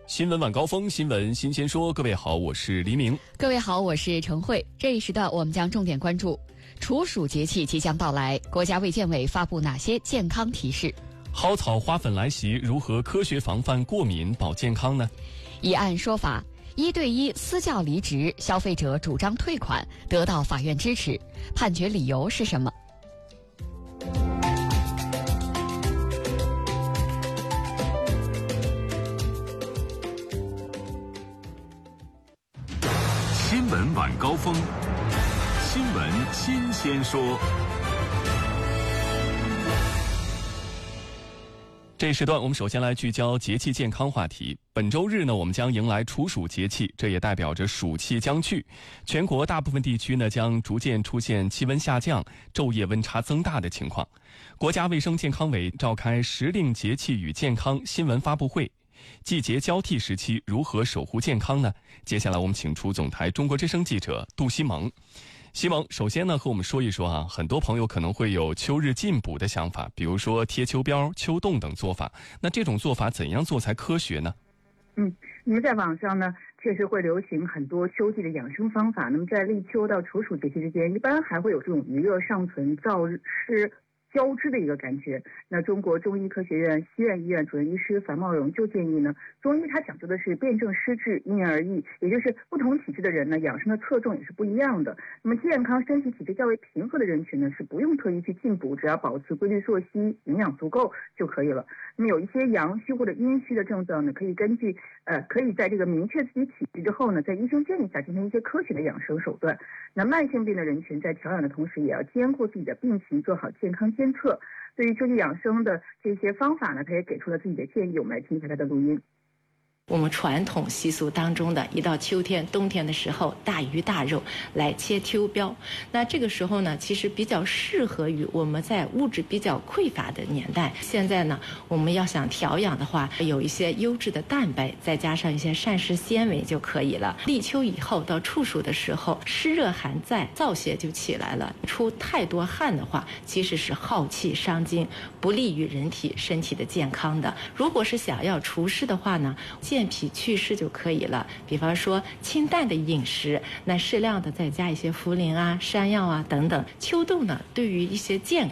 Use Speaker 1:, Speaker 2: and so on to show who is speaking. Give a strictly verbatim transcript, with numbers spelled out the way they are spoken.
Speaker 1: 新闻晚高峰，新闻新鲜说。各位好，我是黎明。
Speaker 2: 各位好，我是陈慧。这一时段我们将重点关注处暑节气即将到来，国家卫健委发布哪些健康提示？
Speaker 1: 蒿草花粉来袭，如何科学防范过敏保健康呢？
Speaker 2: 一案说法，一对一私教离职，消费者主张退款，得到法院支持，判决理由是什么？
Speaker 3: 新闻晚高峰，新闻新鲜说。
Speaker 1: 这一时段我们首先来聚焦节气健康话题。本周日呢，我们将迎来处暑节气，这也代表着暑气将去。全国大部分地区呢，将逐渐出现气温下降、昼夜温差增大的情况。国家卫生健康委召开时令节气与健康新闻发布会。季节交替时期如何守护健康呢？接下来我们请出总台中国之声记者杜西蒙。西蒙，首先呢和我们说一说啊，很多朋友可能会有秋日进补的想法，比如说贴秋膘、秋冻等做法。那这种做法怎样做才科学呢？
Speaker 4: 嗯，那么在网上呢，确实会流行很多秋季的养生方法。那么在立秋到处暑节气之间，一般还会有这种余热尚存、燥湿交织的一个感觉。那中国中医科学院西苑医院主任医师樊茂荣就建议呢，中医它讲究的是辨证施治，因人而异，也就是不同体质的人呢，养生的侧重也是不一样的。那么健康身体体质较为平和的人群呢，是不用特意去进补，只要保持规律作息，营养足够就可以了。那么有一些阳虚或者阴虚的症状呢，可以根据呃，可以在这个明确自己体质之后呢，在医生建议下进行一些科学的养生手段。那慢性病的人群在调养的同时，也要兼顾自己的病情，做好健康监测。对于秋季养生的这些方法呢，他也给出了自己的建议，我们来听一下他的录音。
Speaker 5: 我们传统习俗当中的一到秋天冬天的时候，大鱼大肉来切秋膘，那这个时候呢，其实比较适合于我们在物质比较匮乏的年代。现在呢，我们要想调养的话，有一些优质的蛋白，再加上一些膳食纤维就可以了。立秋以后到处暑的时候，湿热寒在，燥邪就起来了，出太多汗的话，其实是耗气伤精，不利于人体身体的健康的。如果是想要除湿的话呢，健脾祛湿就可以了。比方说清淡的饮食，那适量的再加一些茯苓啊、山药啊等等。秋冻呢，对于一些健